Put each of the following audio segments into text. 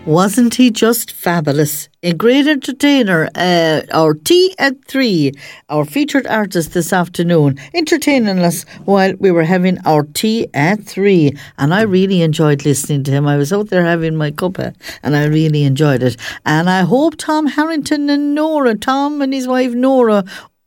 Wasn't he just fabulous? A great entertainer, our tea at 3, our featured artist this afternoon, entertaining us while we were having our tea at 3. And I really enjoyed listening to him. I was out there having my cuppa and I really enjoyed it. And I hope Tom Harrington and Nora, Tom and his wife Nora,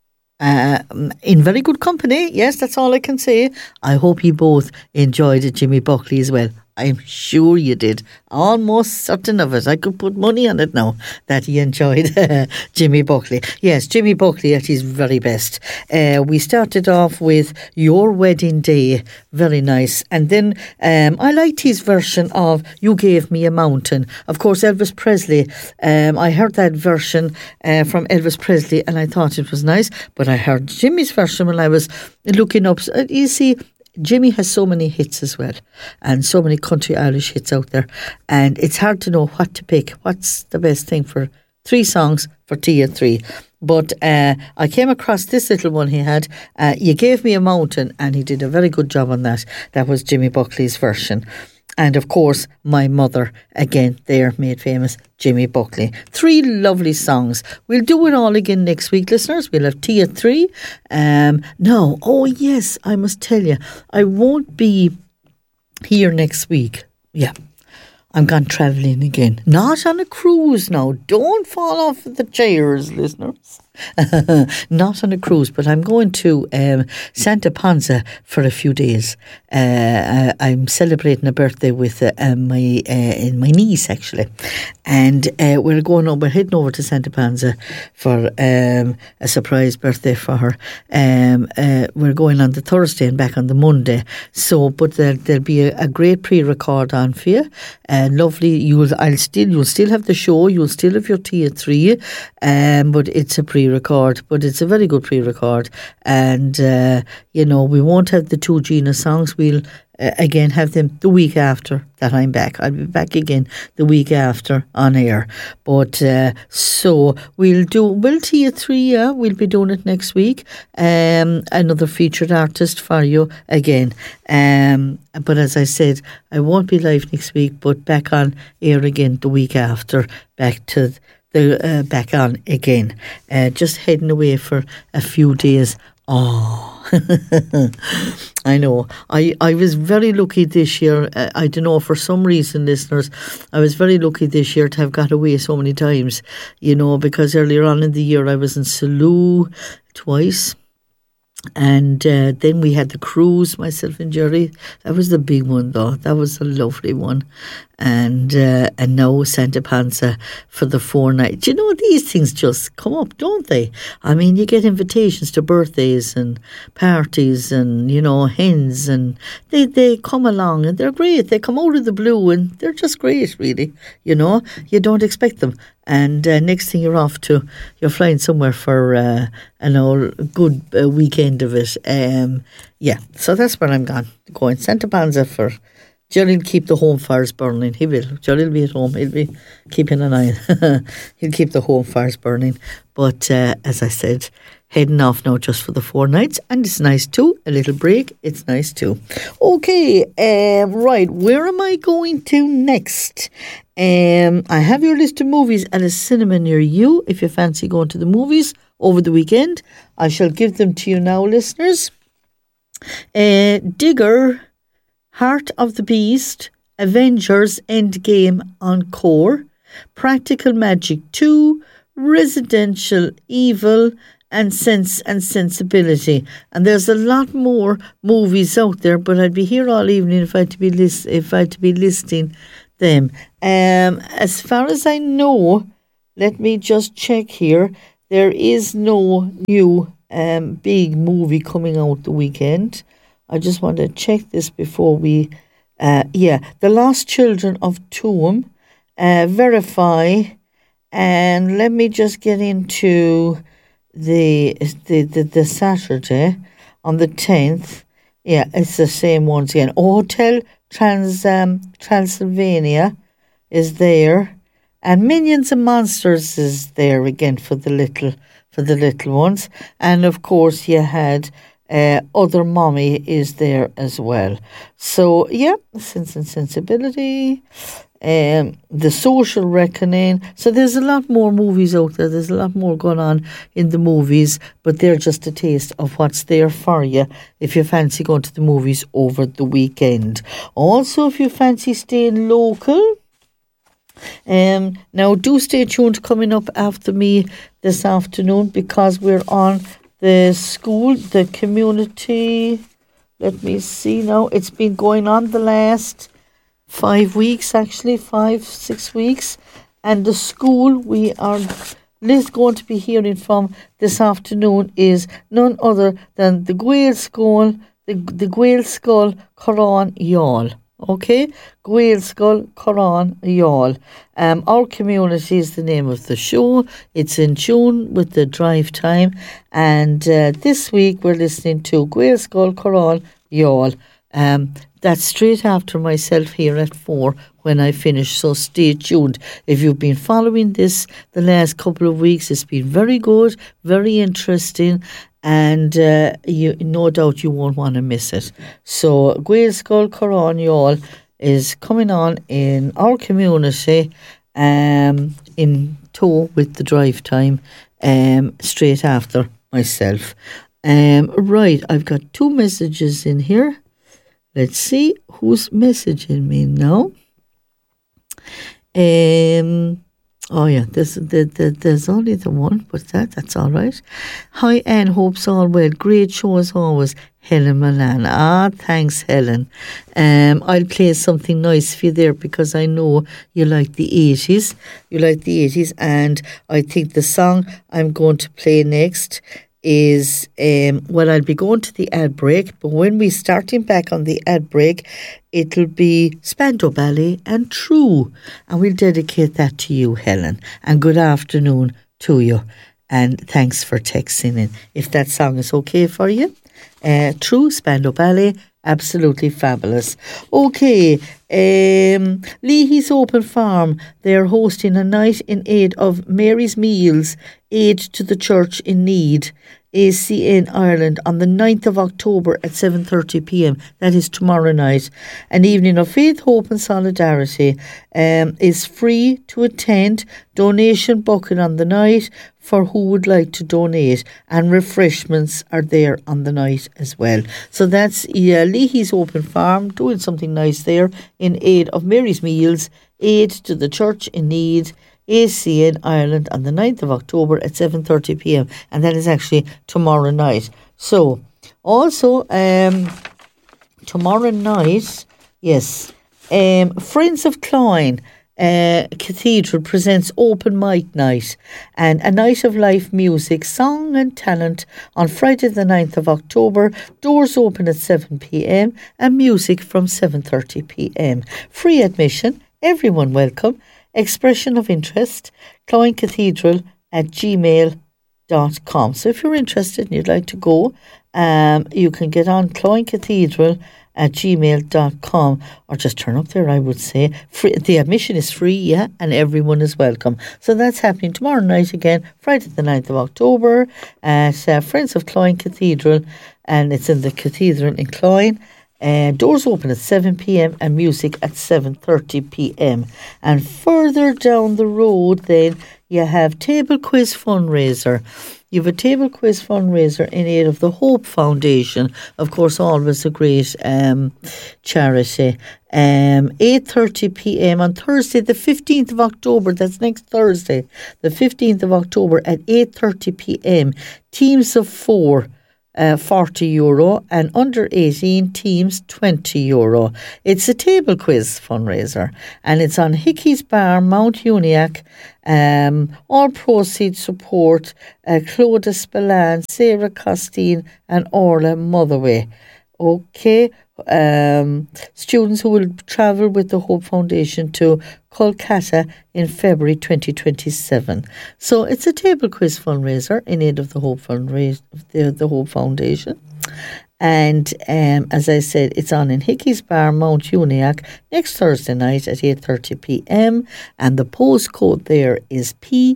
in very good company. Yes, that's all I can say. I hope you both enjoyed it, Jimmy Buckley, as well. I'm sure you did. Almost certain of it. I could put money on it now that you enjoyed Jimmy Buckley. Yes, Jimmy Buckley at his very best. We started off with Your Wedding Day. Very nice. And then I liked his version of You Gave Me a Mountain. Of course, Elvis Presley. I heard that version from Elvis Presley and I thought it was nice. But I heard Jimmy's version when I was looking up. You see, Jimmy has so many hits as well, and so many country Irish hits out there, and it's hard to know what to pick. What's the best thing for 3 songs for tea at 3? But I came across this little one he had, You Gave Me a Mountain, and he did a very good job on that. That was Jimmy Buckley's version. And of course, My Mother, again, there, made famous, Jimmy Buckley. 3 lovely songs. We'll do it all again next week, listeners. We'll have tea at 3. No, oh yes, I must tell you, I won't be here next week. Yeah, I'm gone travelling again. Not on a cruise now. Don't fall off the chairs, listeners. Not on a cruise, but I'm going to Santa Ponsa for a few days. I'm celebrating a birthday with my niece, actually, and we're heading over to Santa Ponsa for a surprise birthday for her. We're going on the Thursday and back on the Monday. So, but there'll be a great pre-record on for you. Lovely. You'll still have the show. You'll still have your tea at 3. But it's a pre-record, but it's a very good pre-record, and we won't have the 2 Gina songs. We'll again have them the week after that I'm back. I'll be back again the week after on air. But so we'll tea at 3. Yeah, we'll be doing it next week. Another featured artist for you again. But as I said, I won't be live next week, but back on air again the week after. Back on again. Just heading away for a few days. Oh, I know. I was very lucky this year. I don't know, for some reason, listeners, I was very lucky this year to have got away so many times, because earlier on in the year I was in Salou twice. And then we had the cruise, myself and Jerry. That was the big one, though. That was a lovely one. And now Santa Ponsa for the 4 nights. These things just come up, don't they? I mean, you get invitations to birthdays and parties and, hens, and they come along and they're great. They come out of the blue and they're just great, really. You don't expect them. And next thing you're flying somewhere for a good weekend of it. So that's where I'm going. Santa Ponsa for... Jerry'll keep the home fires burning. He will. Jerry'll be at home. He'll be keeping an eye on. He'll keep the home fires burning. But as I said, heading off now just for the 4 nights. And it's nice too. A little break. It's nice too. Okay. Right. Where am I going to next? I have your list of movies at a cinema near you. If you fancy going to the movies over the weekend, I shall give them to you now, listeners. Digger, Heart of the Beast, Avengers Endgame Encore, Practical Magic 2, Residential Evil, and Sense and Sensibility. And there's a lot more movies out there, but I'd be here all evening if I had to be listing them. As far as I know, let me just check here. There is no new big movie coming out the weekend. I just want to check this before we... The Lost Children of Tuam, Verify, and let me just get into the Saturday on the 10th. Yeah, it's the same ones again. Hotel Transylvania is there, and Minions and Monsters is there again for the little ones, and of course you had Other Mommy is there as well. So yeah, Sense and Sensibility, The Social Reckoning. So there's a lot more movies out there. There's a lot more going on in the movies, but they're just a taste of what's there for you if you fancy going to the movies over the weekend. Also, if you fancy staying local, now do stay tuned coming up after me this afternoon, because we're on the community. Let me see now. It's been going on the last 5 weeks, actually, 6 weeks. And the school we are going to be hearing from this afternoon is none other than the Gaelscoil, the Gaelscoil Corán Youghal. Okay, Gaelscoil Corán Youghal. Our community is the name of the show. It's in tune with the drive time, and this week we're listening to Gaelscoil Corán Youghal. That's straight after myself here at 4 when I finish, so stay tuned. If you've been following this the last couple of weeks, it's been very good, very interesting, and you no doubt you won't want to miss it. So Gaelscoil Corán Youghal is coming on in our community in tow with the drive time straight after myself. Right, I've got 2 messages in here. Let's see who's messaging me now. Oh yeah, there's only the one, but that's all right. Hi Anne, hopes all well. Great show as always, Helen Milan. Thanks Helen. I'll play something nice for you there, because I know you like the 80s. And I think the song I'm going to play next is, I'll be going to the ad break, but when we're starting back on the ad break, it'll be Spandau Ballet and True, and we'll dedicate that to you, Helen, and good afternoon to you, and thanks for texting in. If that song is okay for you, True, Spandau Ballet, absolutely fabulous. Okay, Leahy's Open Farm, they're hosting a night in aid of Mary's Meals, Aid to the Church in Need, ACN Ireland, on the 9th of October at 7:30pm. That is tomorrow night. An evening of faith, hope and solidarity is free to attend. Donation bucket on the night for who would like to donate, and refreshments are there on the night as well. So that's Leahy's Open Farm doing something nice there in aid of Mary's Meals, Aid to the Church in Need, ACN Ireland, on the 9th of October at 7:30pm, and that is actually tomorrow night. So also tomorrow night, yes, Friends of Cloyne Cathedral presents Open Mic Night, and a night of live music, song and talent on Friday the 9th of October. Doors open at 7pm and music from 7:30pm. Free admission, everyone welcome. Expression of interest, cloynecathedral@gmail.com. So if you're interested and you'd like to go, you can get on cloynecathedral@gmail.com, or just turn up there, I would say. Free, the admission is free, yeah, and everyone is welcome. So that's happening tomorrow night again, Friday the 9th of October, at Friends of Cloyne Cathedral, and it's in the Cathedral in Cloyne. Doors open at 7pm and music at 7:30pm. And further down the road then, you have Table Quiz Fundraiser. You have a table quiz fundraiser in aid of the Hope Foundation. Of course, always a great charity. 8:30pm on Thursday, the 15th of October. That's next Thursday, the 15th of October at 8:30pm. Teams of 4. €40 and under 18 teams €20. It's a table quiz fundraiser, and it's on Hickey's Bar, Mount Uniacke. All proceeds support Clodagh Spillane, Sarah Costine and Orla Motherway. Okay, students who will travel with the Hope Foundation to Kolkata in February 2027. So it's a table quiz fundraiser in aid of the Hope the Hope Foundation. And as I said, it's on in Hickey's Bar, Mount Uniacke, next Thursday night at 8:30pm. And the postcode there is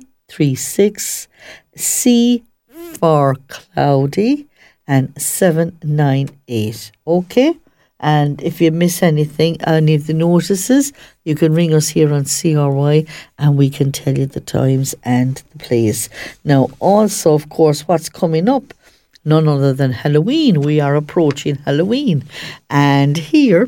P36C for Cloudy and 798. Okay? And if you miss anything, any of the notices, you can ring us here on CRY and we can tell you the times and the place. Now, also, of course, what's coming up? None other than Halloween. We are approaching Halloween. And here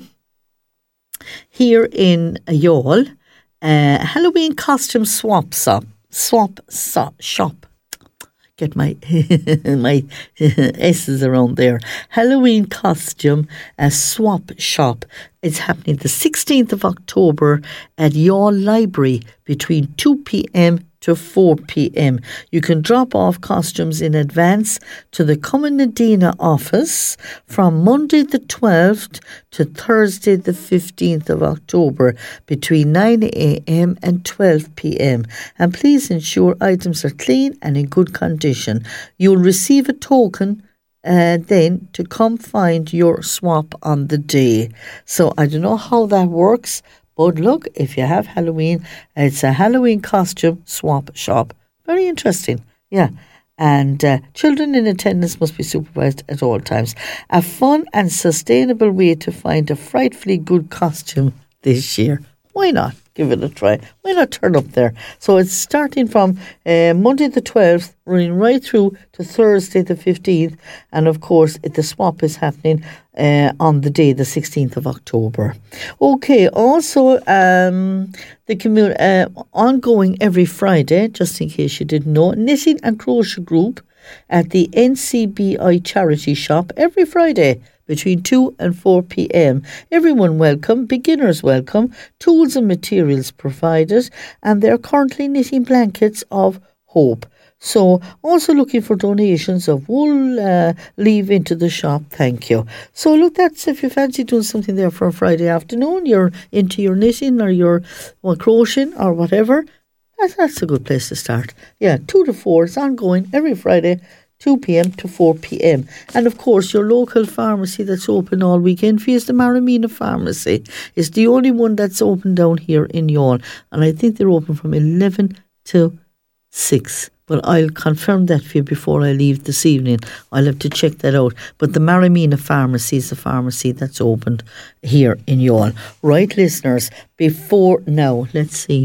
in Youghal, Halloween costume swap shop. Get my my S's around there. Halloween costume swap shop. It's happening the 16th of October at Youghal Library between 2 p.m. to 4 p.m. You can drop off costumes in advance to the Comunidina office from Monday the 12th to Thursday the 15th of October between 9 a.m. and 12 p.m. And please ensure items are clean and in good condition. You'll receive a token then to come find your swap on the day. So I don't know how that works, but look, if you have Halloween, it's a Halloween costume swap shop. Very interesting, yeah. And children in attendance must be supervised at all times. A fun and sustainable way to find a frightfully good costume this year. Why not give it a try? Why not turn up there? So it's starting from Monday the 12th, running right through to Thursday the 15th. And of course, the swap is happening on the day, the 16th of October. Okay, also the ongoing every Friday, just in case you didn't know, Knitting and Crochet Group at the NCBI Charity Shop every Friday between 2 and 4 p.m. Everyone welcome, beginners welcome, tools and materials provided, and they're currently knitting blankets of hope. So, also looking for donations of wool, leave into the shop, thank you. So, look, that's if you fancy doing something there for a Friday afternoon, you're into your knitting or your crocheting or whatever, that's a good place to start. Yeah, 2 to 4, it's ongoing every Friday, 2 p.m. to 4 p.m. And of course, your local pharmacy that's open all weekend for you is the Maramina Pharmacy. It's the only one that's open down here in Youghal. And I think they're open from 11 to 6. But I'll confirm that for you before I leave this evening. I'll have to check that out. But the Maramina Pharmacy is the pharmacy that's opened here in Youghal. Right, listeners, before now, let's see.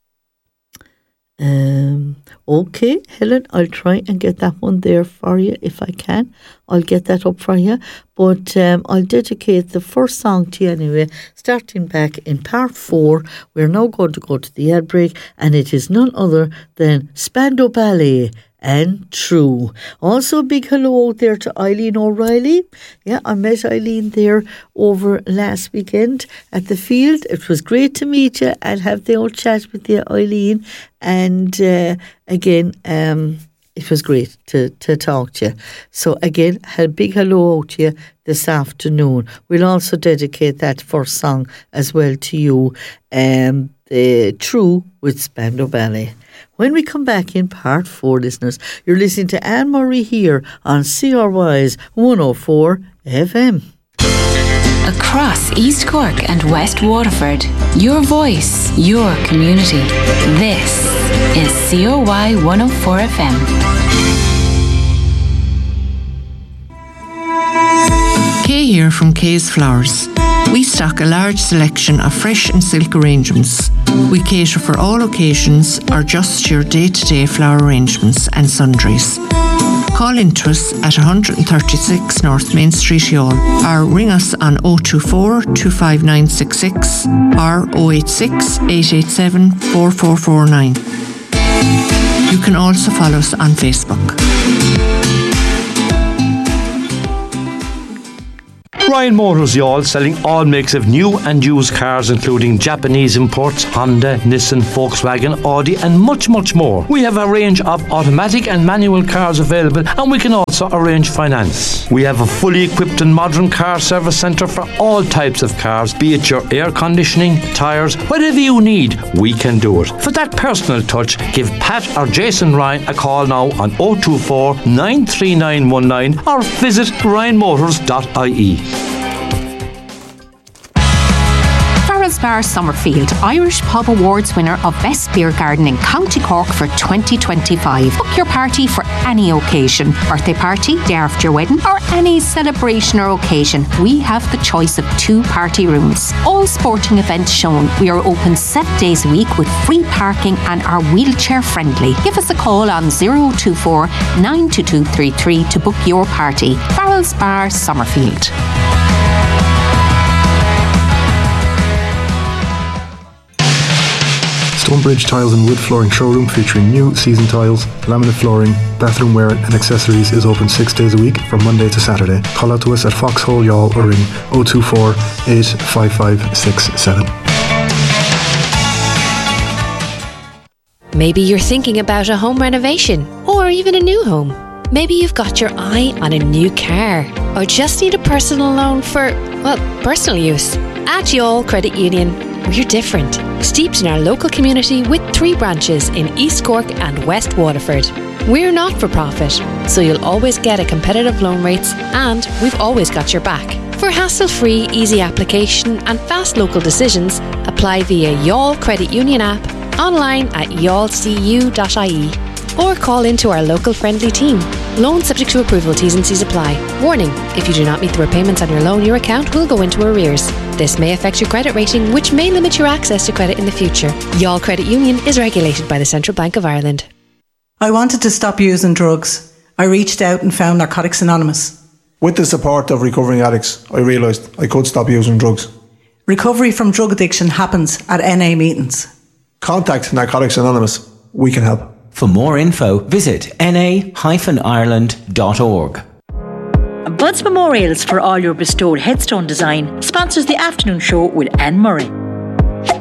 Okay, Helen, I'll try and get that one there for you if I can. I'll get that up for you. But I'll dedicate the first song to you anyway, starting back in part 4. We're now going to go to the ad break, and it is none other than Spandau Ballet and True. Also, a big hello out there to Eileen O'Reilly. Yeah, I met Eileen there over last weekend at the field. It was great to meet you and have the old chat with you, Eileen. And again, it was great to talk to you. So again, a big hello out to you this afternoon. We'll also dedicate that first song as well to you, True with Spandau Ballet. When we come back in part 4, listeners, you're listening to Anne-Marie here on CRY's 104 FM. Across East Cork and West Waterford, your voice, your community. This is CRY 104 FM. Kay here from Kay's Flowers. We stock a large selection of fresh and silk arrangements. We cater for all occasions or just your day-to-day flower arrangements and sundries. Call into us at 136 North Main Street, Youghal, or ring us on 024 25966 or 086 887 4449. You can also follow us on Facebook. Ryan Motors Youghal, selling all makes of new and used cars, including Japanese imports, Honda, Nissan, Volkswagen, Audi and much, much more. We have a range of automatic and manual cars available, and we can also arrange finance. We have a fully equipped and modern car service centre for all types of cars, be it your air conditioning, tyres, whatever you need, we can do it. For that personal touch, give Pat or Jason Ryan a call now on 024 93919 or visit ryanmotors.ie. Barrels Bar Summerfield, Irish Pub Awards winner of Best Beer Garden in County Cork for 2025. Book your party for any occasion, birthday party, day after your wedding, or any celebration or occasion. We have the choice of 2 party rooms. All sporting events shown. We are open 7 days a week with free parking and are wheelchair friendly. Give us a call on 024 92233 to book your party. Barrels Bar Summerfield. Stonebridge Tiles and Wood Flooring Showroom featuring new season tiles, laminate flooring, bathroom wear and accessories is open 6 days a week from Monday to Saturday. Call out to us at Foxhole Youghal or ring 024 855 67. Maybe you're thinking about a home renovation or even a new home. Maybe you've got your eye on a new car or just need a personal loan for, well, personal use. At Youghal Credit Union, we're different. Steeped in our local community with 3 branches in East Cork and West Waterford. We're not for profit, so you'll always get a competitive loan rates and we've always got your back. For hassle-free, easy application and fast local decisions, apply via Youghal Credit Union app, online at youghal.cu or call into our local friendly team. Loan subject to approval, T's and C's apply. Warning, if you do not meet the repayments on your loan, your account will go into arrears. This may affect your credit rating, which may limit your access to credit in the future. Youghal Credit Union is regulated by the Central Bank of Ireland. I wanted to stop using drugs. I reached out and found Narcotics Anonymous. With the support of recovering addicts, I realised I could stop using drugs. Recovery from drug addiction happens at NA meetings. Contact Narcotics Anonymous. We can help. For more info, visit na-ireland.org. Bud's Memorials for all your bestowed headstone design sponsors the afternoon show with Anne Murray.